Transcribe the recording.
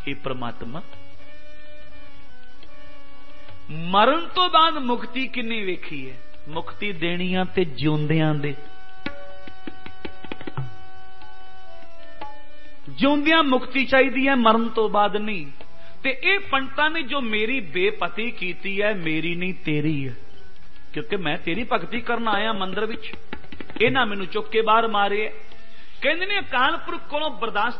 हे परमात्मा मरण तो बाद मुक्ति किन्नी वेखी है? मुक्ति देनियां ते जिउंदियां दे, जिउंदियां मुक्ति चाहिदी है, मरण तो बाद नहीं। ते ये पंडितां ने जो मेरी बेपती कीती है, मेरी नहीं तेरी है, क्योंकि मैं तेरी भगती करना आया मंदिर विच। इन्हां मैनूं चुक के बाहर मारे। कहंदे ने अकाल पुरख कोलों बर्दाश्त